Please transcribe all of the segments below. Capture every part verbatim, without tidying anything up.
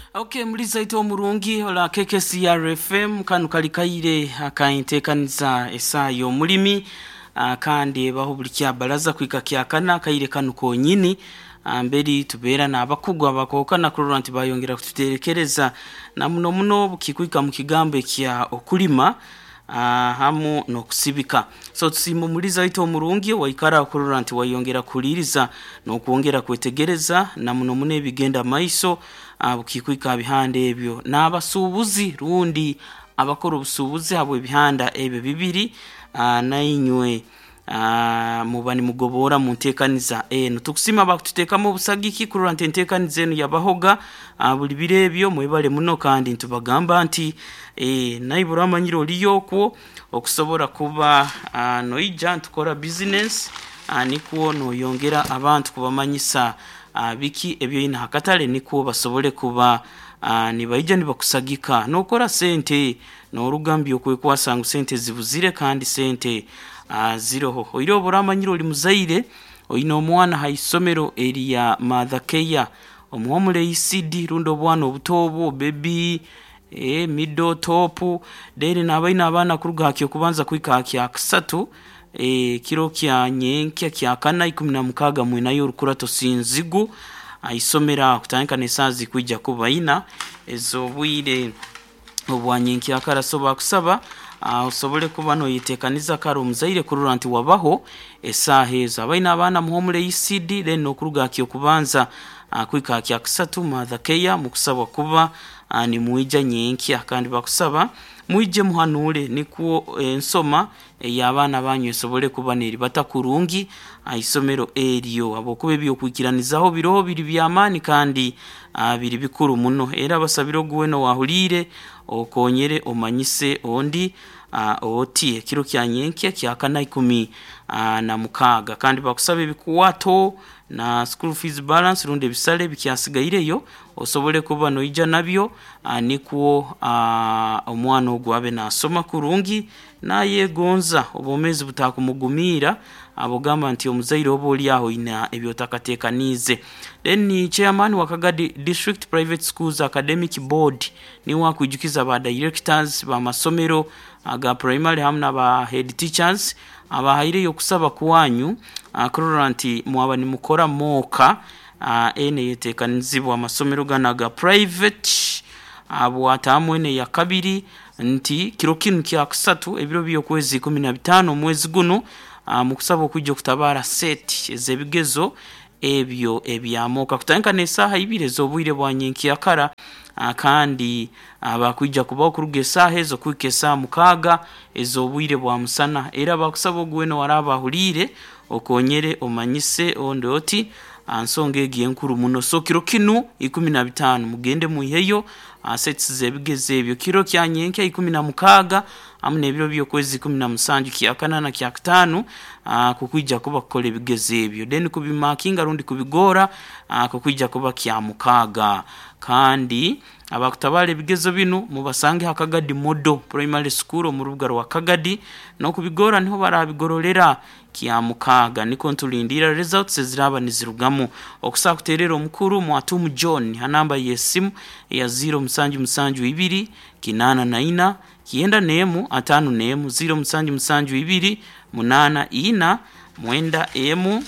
Okay, mliza ito omurungi ola K K C R F M kanu kalikaire akaintekaniza esayo mulimi kandi baho buli kya balaza kwika kyakana kaire kanu konyini mberi tubera n'abakugwa bakokana kuranti bayongera kututerekereza na muno muno bukikwika mu kigambo kya okulima Uh, hamu no kusibika so tusimumuliza ito omurungi waikara kuranti wayongera kuliriza no kuongera kwetegereza na muno mune bigenda maiso uh, bukikwika bihande ebyo n'abasubuzi rundi abakora obusubuzi abo bihanda ebyo bibiri uh, nainywe Uh, mubani mugobora muntekaniza eno tukusima bakututekamo busagiki kuranti ntekaniza eno yabahoga uh, buli birebyo mwebale muno kandi ntubagamba nti eh naibura amanyiro liyokwo okusobora kuba uh, noija ntukora business uh, nikuo no yongera abantu kubamanyisa uh, biki ebyo ina hakatale nikuo basobole kuba uh, nibaija nibakusagika nokora sente no rugambi okwekwasanga sente zibuzire kandi sente Uh, ziroho oiro boramanyiro oli muzaire oyino omwana haisomero eria madhakeya omuhomule E C D rundo bwana obutobo baby eh middle top dere nabaina abana kuruga hakyo kubanza kwika kya kusatu eh kiro kya nyenkya kya kana ikumi na mukaga mwenayo rukurato sinzigu aisomera kutanka nesazi kwijja kubaina ezo bwire obwanyenki akarasoba kusaba Uh, usobole kuba no yitekaniza karo muzaire kururanti wabaho esaheza abaina abana muhomule E C D then no kuruga kyo kubanza uh, kwika kya kusatu madhakeya mukusaba kuba uh, ni muija nyenki akandi bakusaba muije muhanule nikuo ensoma e, yabana banyu esobole kuba neri batakurungi aisomero eriyo abokube byo kwikiranizaho biroho biri byamani kandi uh, biri bikuru muno era basabiro guweno wahulire okonyere omanyise ondi uh, oti kiro kya nyenke kya kana ikumi uh, na mukaga kandi bakusabe bikuwato na school fees balance runde bisale bikyasigayireyo osobole kuba no ija nabyo uh, nikuo uh, omwana ogwabe na soma kurungi na yegonza obomezi butakumugumira abogamba nti omuzaire oboli aho ina ebyo takatekanize then ni chairman wa Kagadi District Private Schools Academic Board ni wakujukiza ba directors ba masomero aga primary hamna ba head teachers aba haire yo kusaba kuwanyu akuranti mwaba ni mukora moka uh, ene yetekanizibwa amasomero ganaga private abo atamwene ya kabiri nti kiro kinu kya kusatu ebiro byo kwezi kumi na bitano mwezi guno uh, mukusaba okujja kutabara set ezebigezo ebyo ebyamoka kutanka nesaha ibirezo obwire bwanyenki akara uh, kandi abakujja uh, kuba kuruge saha ezo kwikesa mukaga ezo obwire bwa musana era bakusaba ogweno waraba hulire okonyere omanyise ondoti ansonge giye nkuru muno so kiro kinu ikumi na bitano mugende muiheyo assets zebigeze ebyo kiro kyanyenke ikumi na mukaga amune ebyo byo kwezi ikumi na musanju kyakana na kyakatano kukwijja kuba kukole bigeze ebyo then kubimakinga rundi kubigora kukwijja kuba kya mukaga kandi abakutabale bigezo bino mubasange hakagadi modo primary school mu rubugaro wa Kagadi no kubigora niho barabigorolera kya mukaga niko ntulindira results ziraba nizirugamo okusa kuterera omukuru mu atumu John hanamba yesimu ya zero musanju musanju ibiri kinana na ina kienda nemu atanu nemu zero musanju musanju ibiri munana ina mwenda emu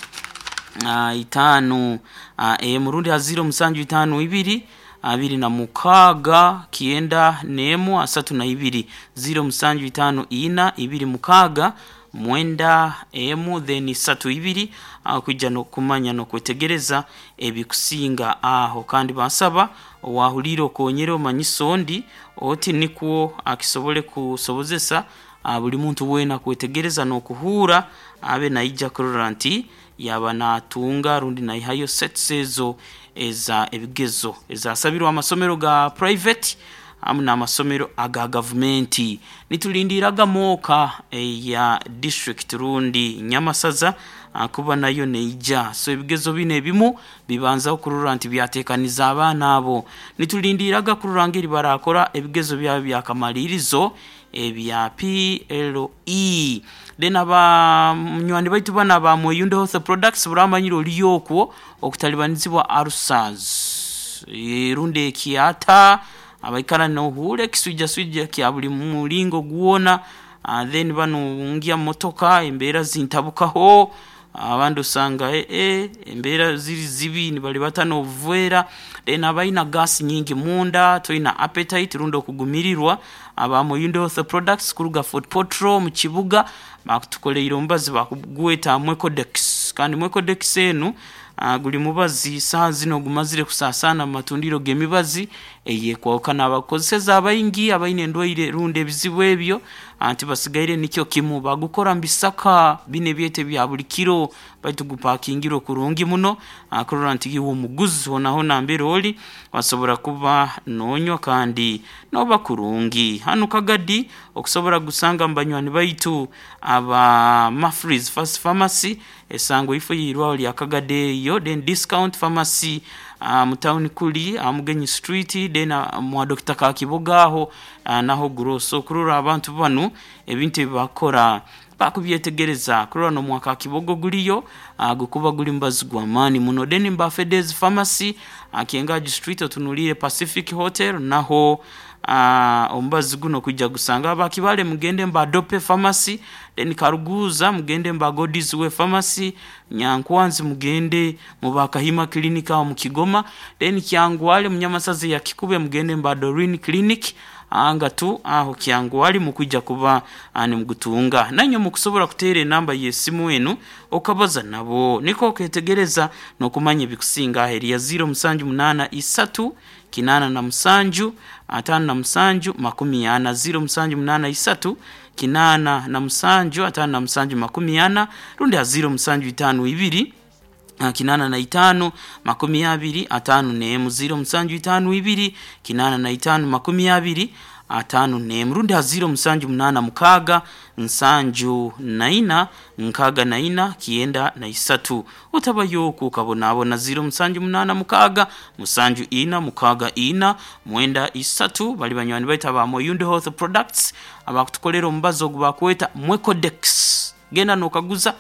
uh, itanu uh, emu rundi ha zero musanju itanu ibiri abiri na mukaga kienda nemu asatu na ibiri zero musanju itanu ina ibiri mukaga mwenda emu then satu ibiri akujja no kumanya no kwetegereza ebikusinga aho kandi basaba wahuliro konyero manyisondi oti nikuo akisobole kusobozesa buli muntu wena kwetegereza no kuhura abe naija kuranti yaba natunga rundi na ihayo sets ezo eza ebigezo eza sabirwa amasomero ga private amuna amasomero aga government nitulindiraga moka e, ya district rundi Nyamasaza kuba nayo neija so ebigezo bine bimu bibanza okururanti byatekaniza abana abo nitulindiraga kururangiri barakora ebigezo bya byakamalirizo ebya P L E then aba nywandi baitu bana ba Moyundo Health Products buramanyiro liyokwo okutalibanizibwa Arsaz runde kiata abaikara no hule kisujja sujja kya buli mulingo guona uh, then bano ngia motoka embera zintabukaho abandu sanga eh eh embera ziri zibi ni bali batano vwera then abaina gas nyingi munda toina appetite rundo kugumirirwa abamo Yundehoth products kuruga food potro mu kibuga bakutukole irombazi bakugweta Mwecodex kandi Mwecodex enu uh, guli mubazi saa zino gumazire kusasana matundiro gemibazi eye kwa okana abakozeseza abayingi abayine ndwaire runde bizibu ebyo anti basigaire nikyo kimu bagukora mbisaka bine byete bya buli kiro baitu gupakingiro kurungi muno akorora ntigi wo muguzi onaho nambere oli wasobora kuba nonyo kandi noba kurungi hanu kagadi okusobora gusanga mbanywani baitu aba Mafri's First Pharmacy esango ifo yirwa oli akagade yo then discount pharmacy Uh, mutauni kuli amugenyi uh, street dena uh, mwa Doctor Kakibogaho uh, naho grosso kurura abantu banu ebintu bakora bakubyetegereza kurura no mwaka kibogo guliyo uh, gukuba guli mbazi gwamani muno deni Mbafedes Pharmacy akiengaji uh, street otunulire Pacific Hotel naho uh, ombazi guno kujja gusanga bakibale mugende mba Dope Pharmacy deni Karuguza mugende mba Godis We Pharmacy Nyankwanzi mugende mubakahima klinika mu Kigoma deni Kyangwale munyamasazi ya Kikube mugende mba Dorine Clinic anga tu aho Kyangwali mukujja kuba ani mugutunga nanyo mukusobora kutere namba yesimu enu okabaza nabo niko ketegereza no kumanya bikusinga heri ya zero musanju munana isatu kinana na musanju atano na musanju makumi ana zero musanju munana isatu kinana na musanju atano na musanju makumi ana rundi ya zero musanju itanu ibiri kinana na itanu makumi abiri atanu nemu zero musanju itanu ibiri kinana na itanu makumi abiri atanu nemu rundi ya zero musanju munana mukaga nsanju naina nkaga naina kienda na isatu utabayo kukabona abona zero musanju munana mukaga musanju ina mukaga ina mwenda isatu bali banywani baita ba Yundehoth products abakutukolera mbazo gubakweta Mwecodex genda nokaguza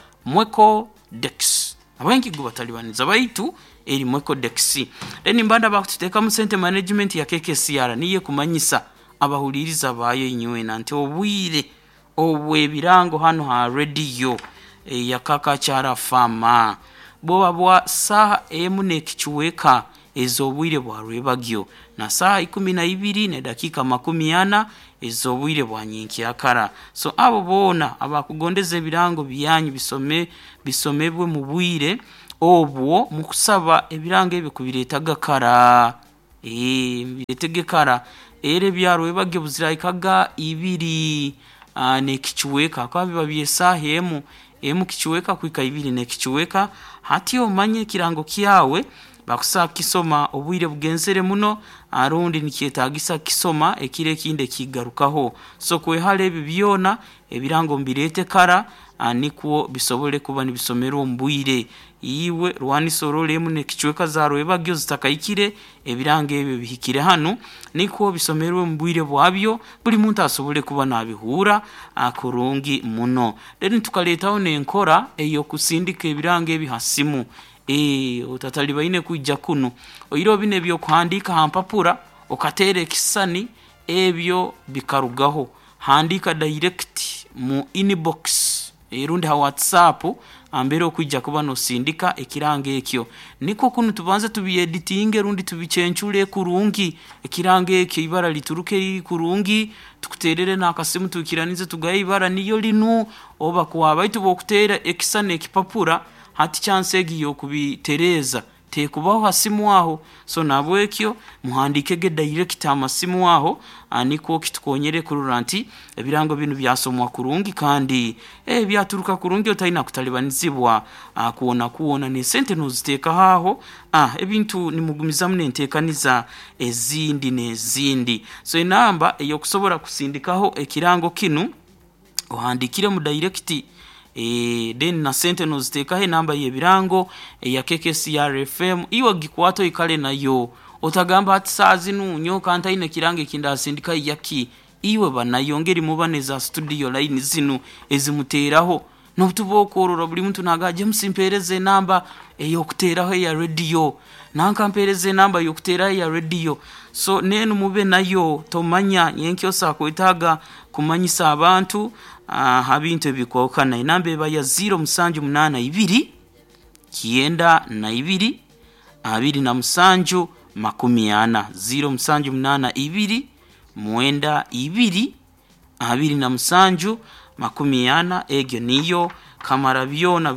Mwecodex abengi gubatalibaniza baitu eri Mwecodex then mbanda bakuteka mu center management ya K K C R niye kumanyisa abahuliriza bayo inywe nante obwire obwe birango hano ha radio e, ya Kaka Chara Farma boba bwa saha emu nekichuweka ezobwire bwa rwebagyo na saha ikumi na ibiri ne dakika makumi ana ezobwire bwa nyinki akara so abo bona abakugondeze birango byanyu bisome bisomebwe mu bwire obwo mukusaba ebirango ebikubireta gakara eh biretege kara ere byarwe bagye buziraikaga ibiri uh, ne kichuweka kwa biba byesaha emu emu kichuweka kwika ibiri ne kichuweka hati omanye kirango kiyawe bakusa kisoma obwire bugenzere muno arundi nikietagisa kisoma ekire kinde kigarukaho so kwe hale bibyona ebirango mbirete kara anikuo bisobole kuba nibisomero mbwire iwe rwani sorole mune kichweka zarwe bagyo zitakayikire ebirango ebyo bihikire hano nikuo bisomero mbwire bwabyo buli muntu asobole kuba nabihura akurungi muno then tukaletaho nenkora eyo kusindika ebirango ebi hasimu eh utatali baine kujja kuno oyiro bine byo kwandika hampapura okatere kisani ebyo bikarugaho handika direct mu inbox erundi ha WhatsApp ambere okujja kuba no sindika ekirange ekyo niko kunu tubanze tubieditinge rundi tubichenchule kurungi ekirange ekyo ibara lituruke kurungi tukuterere nakasimu tukiranize tugaye ibara niyo linu oba kuaba itu bokutera ekisane ekipapura hati chance egiyo kubitereza tekubaho hasimu aho so nabwekyo muhandikege direct amasimu aho aniko kitukonyere kururanti ebirango binu byasomwa kurungi kandi eh byaturuka kurungi otayina kutalibanizibwa kuona kuona ne sente noziteka haho ah ebintu nimugumiza mune ntekaniza ezindi nezindi so inamba eyo kusobora kusindikaho ekirango kinu ohandikire mu direct eh then na sente noziteka he namba yebirango e ya K K C R F M iwa gikwato ikale nayo otagamba ati sazi nunyo kanta ine kirange kindasindika yaki iwe banayongeri mubaneza studio line zinu ezimuteraho nobutubo korora buli muntu nagaje musimpereze namba eyokuteraho ya radio nanka mpereze namba yokuteraho ya radio so nenu mube nayo tomanya yenkyo sako itaga kumanyisa abantu uh, habintu ebikokana inamba eba ya zero musanju munana ibiri kienda na ibiri abiri na musanju makumi ana zero musanju munana ibiri mwenda ibiri abiri na musanju makumi ana egyo niyo kamara byona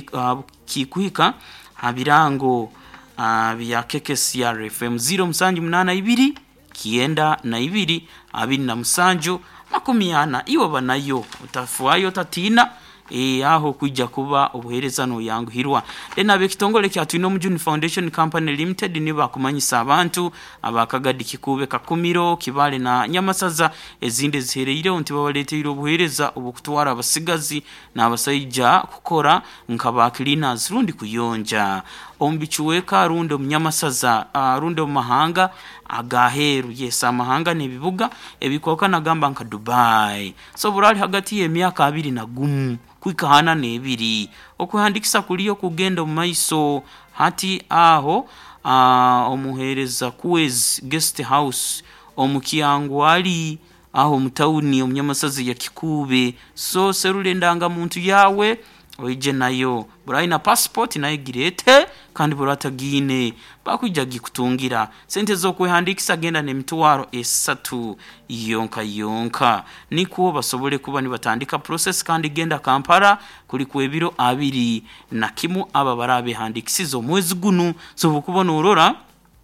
bikuhika uh, habirango uh, bya K K C R F M zero musanju munana ibiri kienda na ibiri abiri na musanju makumi ana iwo banayo utafuayo tatina e aho kujja kuba obuherezano yangu hirwa dena bekitongole kya tuino Mujuni Foundation Company Limited ni bakumanyisa abantu abakagadi kikube kakumiro kibale na nyamasaza ezinde zihereire onti babalete obuhereza obukutwara abasigazi na abasayija kukora nkaba cleaners rundi kuyonja ombichuweka rundo mnyamasaza uh, rundo mahanga agaheru yes amahanga nebibuga ebikoka nagamba nka Dubai so burali hagati ye myaka abiri na gumu kwikahana nebiri okuhandikisa kuliyo kugenda mu maiso hati aho uh, omuhereza kuwez guest house omukiyangu ali aho mutauni omnyamasazi ya Kikube so serule ndanga muntu yawe oije nayo buraina passport nayo girete kandi buratagine bakujja gikutungira sente zo kwehandikisa genda ne mitwaro esatu yonka yonka niko basobole kuba ni batandika process kandi genda Kampala kuli kwebiro abiri na kimu aba barabe handikisizo mwezi gunu so bukubona urora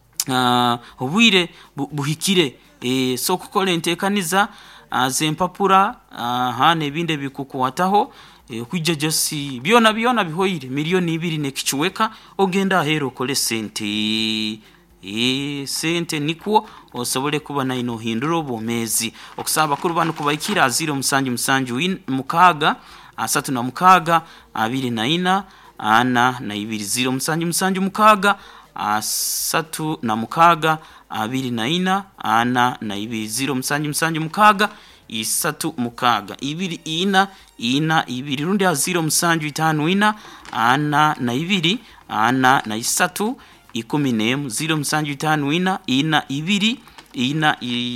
uh, obwire bu, buhikire e so kukola entekaniza uh, zempapura uh, hane binde bikukuwataho e kujja josi byona byona bihoire milioni ibiri nekichweka ogenda ahero kole sente e sente nikuo osobole kuba na ino hinduro bomezi okusaba kurubano kubaikira zero musanju musanju mukaga asatu na mukaga abiri na ina ana na ibiri zero musanju musanju mukaga asatu na mukaga abiri na ina ana na ibiri zero musanju musanju mukaga isatu mukaga ibiri ina ina ibiri rundi ya zero musanju itanu ina ana na ibiri ana na isatu ikumi nemu zero musanju itanu ina ina ibiri ina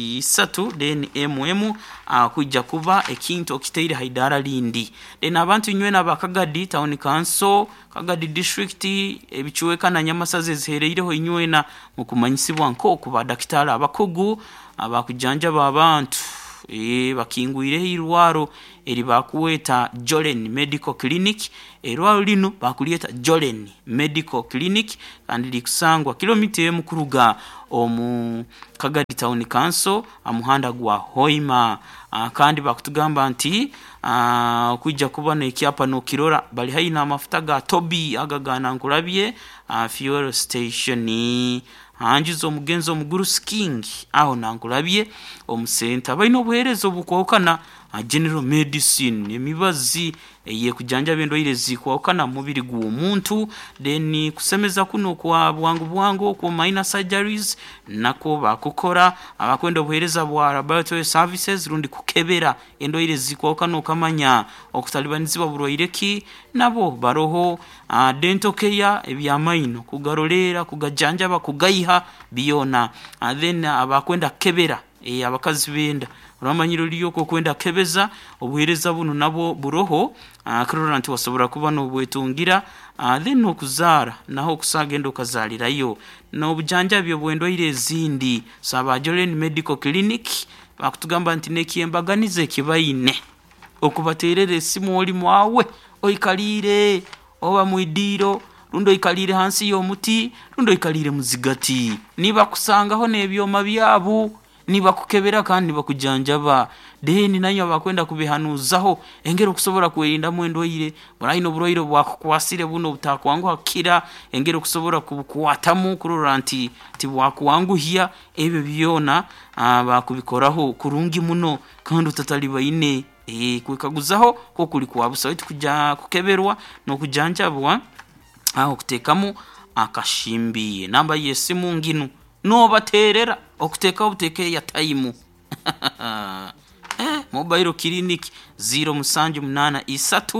isatu then mm akujja kuba ekinto kiteire haidara lindi then abantu nywena bakagadi town council kagadi district ebichuweka na nyamasaze zihereireho inywena mukumanyisibwa nko kuba dakitara abakugu abakujanja babantu e bakingwire hirwaro eri bakuweta Jolen Medical Clinic erwaro lino bakulieta Jolen Medical Clinic kandi likusangwa kilomita emu kuruga omu Kagadi Town Council amuhanda gwa Hoima uh, kandi bakutugamba nti uh, kujja kubana ekyapa no kirora bali haina amafuta ga Tobi agagana nkulabye uh, fuel station hanjizo mugenzo muguru skiing aho nankulabye omusenta bayino obuherezo bukokana general medicine emibazi eye kujanja bendo ile zikwokana mubiri gwo muntu then kusemeza kuno kwa bwangu bwangu kwa minor surgeries nako bakukora abakwenda obuhereza bwa laboratory services rundi kukebera endo ile zikwokana okamanya okutalibanizibwa buroireki nabo baroho uh, dental care ebyamaino kugarolera kugajanja bakugaiha biona uh, then abakwenda uh, kebera e abakazi benda uramanyiro liyoko kwenda kebeza obuhereza buno nabo buroho akrora nti wasobora kuba no bwetungira then okuzara naho kusagendo kazalirayo no bujanja byo bwendo ile zindi saba Jolen Medical Clinic bakutugamba nti nekiyembaganize kibayine okubaterere simu oli mwawe oikalire oba muidiro rundo ikalire hansi yo muti rundo ikalire muzigati niba kusangaho nebyoma byabu niba kukebera kandi bakujanjaba deni nanyo bakwenda kubihanuzaho engero kusobora kwerinda mwendo ile burayino buroiro bwakwasire buno butakwangu hakira engero kusobora kubukwatamu kururanti ti bwakwanguhia ebe byona bakubikoraho kurungi muno kandi utataliba ine e kwikaguzaho ko kuli kwabusa kuja kukeberwa no kujanjabwa aho kutekamu akashimbiye namba yesimu nginu no baterera okuteka obuteke ya time eh mobile clinic zero musanju munana isatu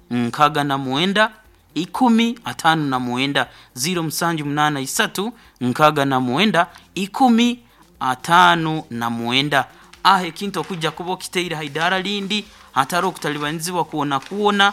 nkaga na mwenda ikumi atanu na mwenda ziro musanju munana isatu nkaga na mwenda ikumi atanu na mwenda. Ahe kinto kujja kubo kiteira haidara lindi hataro kutalibanziwa kuona kuona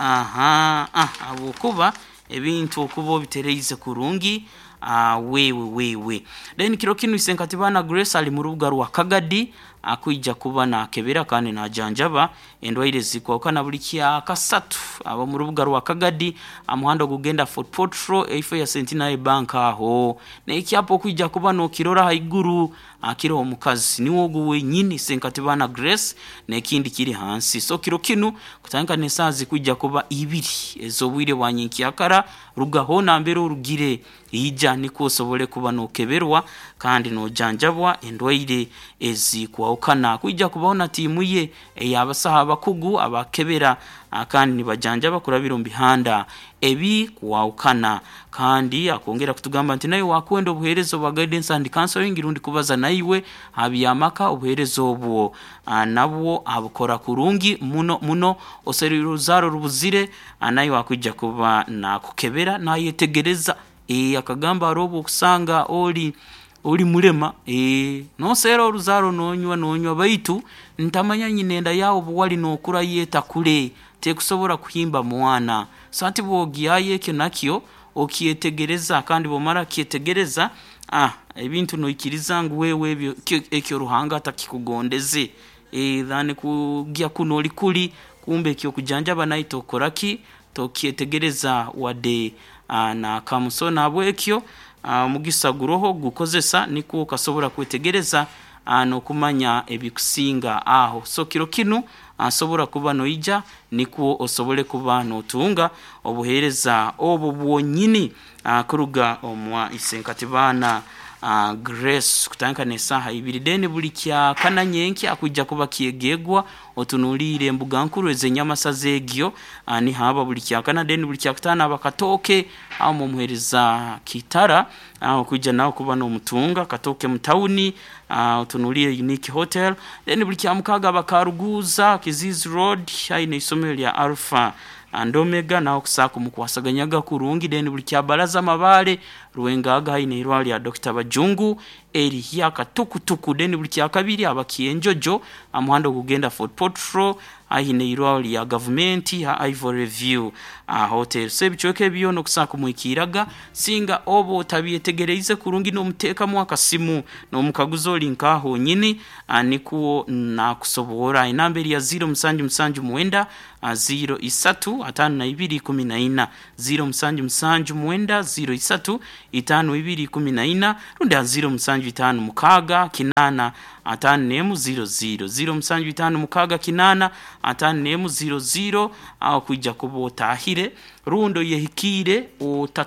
aha ah abo kuba ebintu okubo bitereize kurungi ah wewe wewe then kiro kinu isenkatibana Grace ali mu rubuga rwa Kagadi akwijja kuba na kebera kandi na janjaba endwaire zikwa kana bulikia kasatu aba mu rubuga rwa Kagadi amuhando gugenda Fort Portro efo ya Centenary Bank aho ne ikyapo kwijja kuba no kirora haiguru akiro omukazi niwo guwe nyini senkatibana Grace ne kindi kiri hansi so kiro kinu kutanga nesazi kwijja kuba ibiri ezo bwire bwanyinki akara rugaho nambero urugire ija niko sobole kuba no keberwa kandi no janjabwa endwaire ezikwa okana kwijja kubona timu ye eyabasaha bakugu abakebera kandi nibajanja bakora birombi handa ebi kuwaukana kandi akongera kutugamba nti nayo wakwenda obuherezo bwa guidance and counseling rundi kubaza naiwe habiyamaka obuherezo obwo nabwo abukora kurungi muno muno oseriruzaro rubuzire nayo wakwijja kuba na kukebera nayetegereza e akagamba robo kusanga oli oli mulema e no sero ruzaro nonywa nonywa baitu ntamanya nyinenda yawo buwali nokura yeta kule te kusobora kuhimba mwana santi bogiyaye kyo nakyo okietegereza kandi bomara kietegereza ah ebintu no ikiriza ngo wewe ebyo ekyo ruhanga atakikugondeze e dhani kugia kuno oli kuli kumbe kyo kujanjaba naito koraki to kietegereza wade ah, na kamusona abwekyo Uh, mugisaguroho gukozesa niko kasobora kwetegereza uh, no kumanya ebikusinga aho so kiro kinu asobora uh, kuba no ija niko osobole kuba no tunga obuhereza obo bwonyini uh, kuruga omwa isenkatibana uh, Grace kutanka nesaha ibiri deni bulikya kananyenki akujja kuba kiegegwa otunulire mbuga nkuru ezenyama sazegyo uh, ni haba bulikya kana deni bulikya kutana abakatoke au mumuhereza kitara au kujja nawo kuba no mutunga katoke mtauni uh, otunulire Unique Hotel deni bulikya mukaga bakaruguza Kizizi Road haine isomero ya Alpha and Omega na okusako mukwasaganyaga kurungi deni bulikya baraza mabale ruwengaga haine irwali ya Doctor Bajungu eri hiaka tukutuku deni bulikya kabiri abakienjojo amuhando kugenda Fort Portro haine irwali ya government ha Ivory View uh, hotel sebichoke biyo no kusako mwikiraga singa obo tabiyetegereize kurungi no muteka mwaka simu no mukaguzo linka ho nyini uh, nikuo na kusobora inamberi ya zero msanju msanju mwenda uh, zero isatu atanu na ibiri kumi na ina zero msanju msanju mwenda zero isatu itanu ibiri kumi na ina runda zero msanju itanu mukaga kinana atanu nemu zero zero zero msanju itanu mukaga kinana atanu nemu zero zero au kujja kubota ahire rundo yehikire o